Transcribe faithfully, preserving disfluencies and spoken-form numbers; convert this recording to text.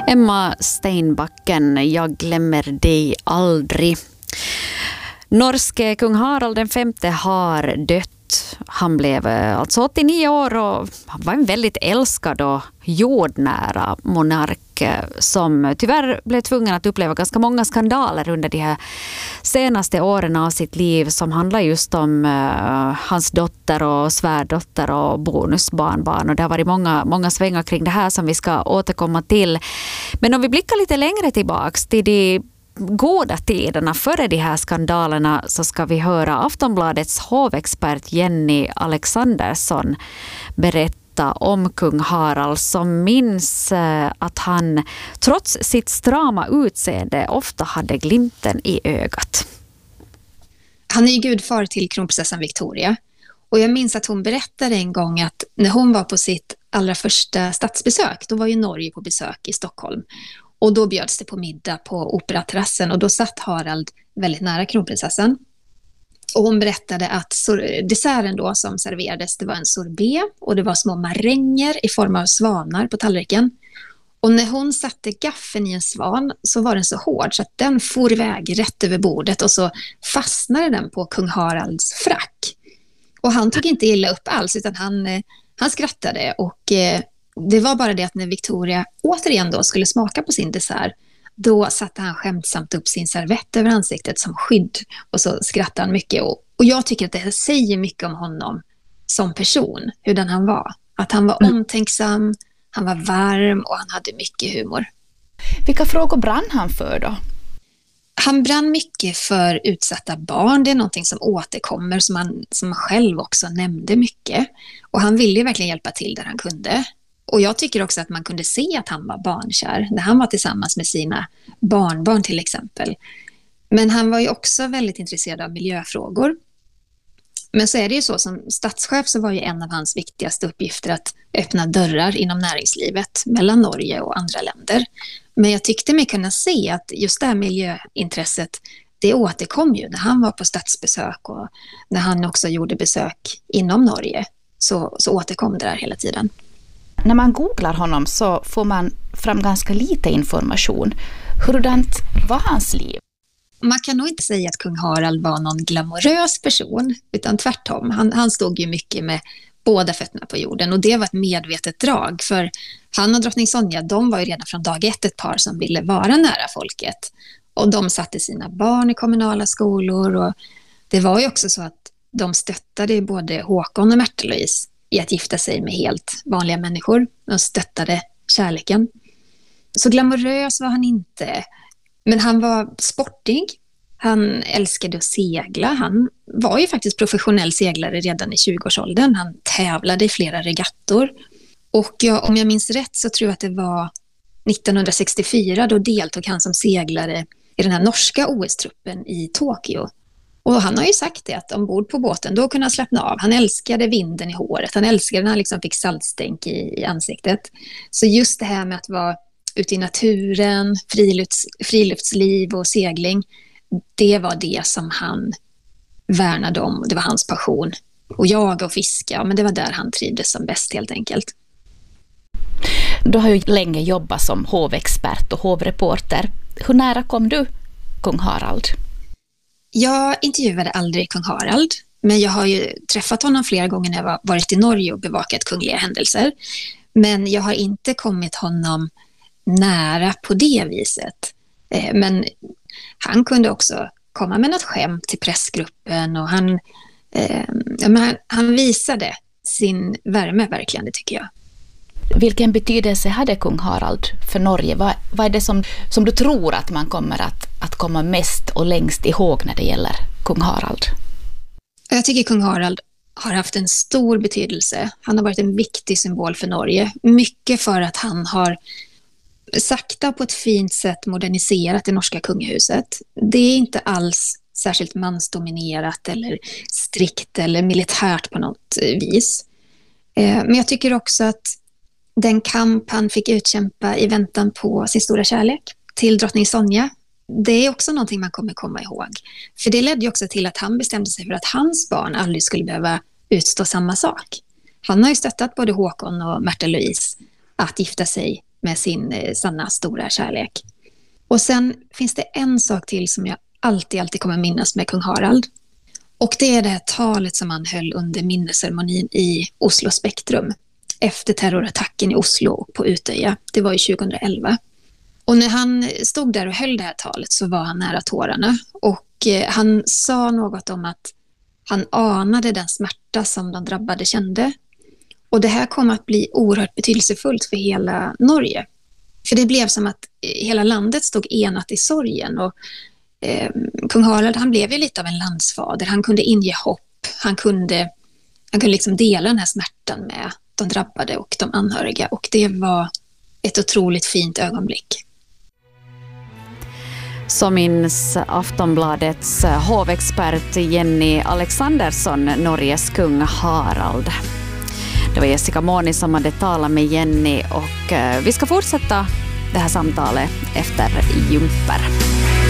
Emma Steinbacken, jag glömmer dig aldrig. Norske kung Harald den femte har dött. Han blev alltså åttionio år och var en väldigt älskad och jordnära monark som tyvärr blev tvungen att uppleva ganska många skandaler under de här senaste åren av sitt liv som handlar just om uh, hans dotter och svärdotter och bonusbarnbarn. Och det har varit många, många svängar kring det här som vi ska återkomma till. Men om vi blickar lite längre tillbaks till de goda tiderna före de här skandalerna så ska vi höra Aftonbladets hovexpert Jenny Alexandersson berätta om kung Harald som minns att han trots sitt strama utseende ofta hade glimten i ögat. Han är ju gudfar till kronprinsessan Victoria och jag minns att hon berättade en gång att när hon var på sitt allra första statsbesök, då var ju Norge på besök i Stockholm. Och då bjöds det på middag på operaterrassen och då satt Harald väldigt nära kronprinsessan. Och hon berättade att desserten då som serverades, det var en sorbet och det var små maränger i form av svanar på tallriken. Och när hon satte gaffeln i en svan så var den så hård så att den for iväg rätt över bordet och så fastnade den på kung Haralds frack. Och han tog inte illa upp alls utan han, han skrattade och... Det var bara det att när Victoria återigen då skulle smaka på sin dessert, då satte han skämtsamt upp sin servett över ansiktet som skydd och så skrattade han mycket. Och, och jag tycker att det säger mycket om honom som person, hur den han var. Att han var omtänksam, han var varm och han hade mycket humor. Vilka frågor brann han för då? Han brann mycket för utsatta barn. Det är någonting som återkommer som han, som han själv också nämnde mycket. Och han ville verkligen hjälpa till där han kunde. Och jag tycker också att man kunde se att han var barnkär när han var tillsammans med sina barnbarn till exempel. Men han var ju också väldigt intresserad av miljöfrågor. Men så är det ju så, som statschef så var ju en av hans viktigaste uppgifter att öppna dörrar inom näringslivet mellan Norge och andra länder. Men jag tyckte mig kunna se att just det här miljöintresset, det återkom ju när han var på statsbesök och när han också gjorde besök inom Norge. Så, så återkom det där hela tiden. När man googlar honom så får man fram ganska lite information. Hurdant var hans liv? Man kan nog inte säga att kung Harald var någon glamorös person, utan tvärtom. Han, han stod ju mycket med båda fötterna på jorden och det var ett medvetet drag. För han och drottning Sonja, de var ju redan från dag ett ett par som ville vara nära folket. Och de satte sina barn i kommunala skolor och det var ju också så att de stöttade både Håkon och Märta-Louise i att gifta sig med helt vanliga människor. De stöttade kärleken. Så glamorös var han inte. Men han var sportig. Han älskade att segla. Han var ju faktiskt professionell seglare redan i tjugoårsåldern. Han tävlade i flera regattor. Och ja, om jag minns rätt så tror jag att det var nittonhundrasextiofyra. Då deltog han som seglare i den här norska O S-truppen i Tokyo. Och han har ju sagt det att ombord på båten då kunde han slappna av. Han älskade vinden i håret. Han älskade när han liksom fick saltstänk i, i ansiktet. Så just det här med att vara ute i naturen, frilufts, friluftsliv och segling, det var det som han värnade om. Det var hans passion. Och jaga och fiska, men det var där han trivdes som bäst helt enkelt. Du har ju länge jobbat som hovexpert och hovreporter. Hur nära kom du kung Harald? Jag intervjuade aldrig kung Harald, men jag har ju träffat honom flera gånger när jag var, varit i Norge och bevakat kungliga händelser. Men jag har inte kommit honom nära på det viset. Eh, men han kunde också komma med något skämt till pressgruppen och han, eh, ja, men han, han visade sin värme verkligen, det tycker jag. Vilken betydelse hade kung Harald för Norge? Vad, vad är det som, som du tror att man kommer att, att komma mest och längst ihåg när det gäller kung Harald? Jag tycker kung Harald har haft en stor betydelse. Han har varit en viktig symbol för Norge. Mycket för att han har sakta på ett fint sätt moderniserat det norska kungahuset. Det är inte alls särskilt mansdominerat eller strikt eller militärt på något vis. Men jag tycker också att den kamp han fick utkämpa i väntan på sin stora kärlek till drottning Sonja, det är också någonting man kommer komma ihåg. För det ledde ju också till att han bestämde sig för att hans barn aldrig skulle behöva utstå samma sak. Han har ju stöttat både Håkon och Märta-Louise att gifta sig med sin eh, sanna stora kärlek. Och sen finns det en sak till som jag alltid, alltid kommer minnas med kung Harald. Och det är det här talet som han höll under minnesceremonin i Oslo Spektrum efter terrorattacken i Oslo och på Utöja. Det var ju tjugohundraelva. Och när han stod där och höll det här talet så var han nära tårarna. Och eh, han sa något om att han anade den smärta som de drabbade kände. Och det här kom att bli oerhört betydelsefullt för hela Norge. För det blev som att hela landet stod enat i sorgen. Och eh, kung Harald, han blev ju lite av en landsfader. Han kunde inge hopp. Han kunde, han kunde liksom dela den här smärtan med de drabbade och de anhöriga. Och det var ett otroligt fint ögonblick. Så minns Aftonbladets hovexpert Jenny Alexandersson Norges kung Harald. Det var Jessica Moni som hade talat med Jenny och vi ska fortsätta det här samtalet efter Jumper.